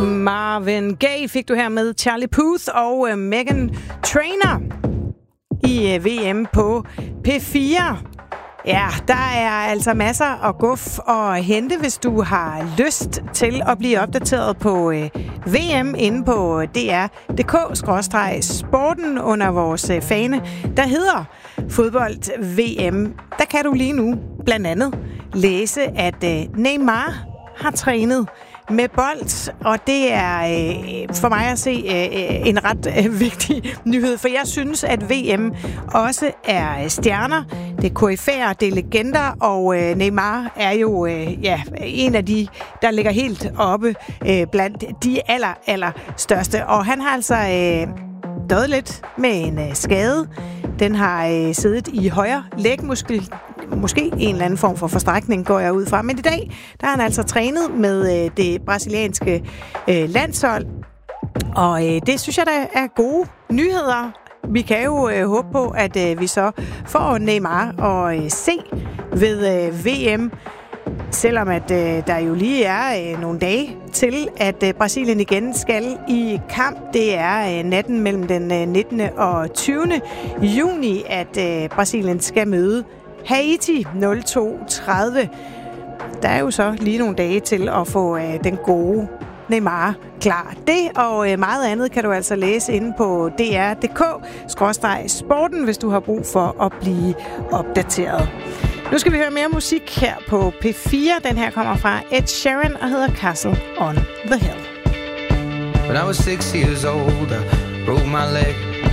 Marvin Gaye fik du her med Charlie Puth og Meghan Trainor i VM på P4. Ja, der er altså masser af guf at hente, hvis du har lyst til at blive opdateret på VM inde på dr.dk/sporten under vores fane, der hedder Fodbold VM. Der kan du lige nu blandt andet læse, at Neymar har trænet med bold, og det er for mig at se en ret vigtig nyhed, for jeg synes, at VM også er stjerner, det er koryfæer, det er legender, og Neymar er jo en af de, der ligger helt oppe blandt de aller største, og han har altså døjet lidt med en skade. Den har siddet i højre lægmuskel. Måske en eller anden form for forstrækning, går jeg ud fra. Men i dag, der har han altså trænet med det brasilianske landshold. Og det synes jeg, der er gode nyheder. Vi kan jo håbe på, at vi så får Neymar at se ved VM. Selvom at der jo lige er nogle dage til, at Brasilien igen skal i kamp. Det er natten mellem den 19. og 20. juni, at Brasilien skal møde Haiti 02:30. Der er jo så lige nogle dage til at få den gode Neymar klar. Det og meget andet kan du altså læse inde på dr.dk/sporten, hvis du har brug for at blive opdateret. Nu skal vi høre mere musik her på P4. Den her kommer fra Ed Sheeran og hedder Castle on the Hill. When I was 6 years old, I broke my leg.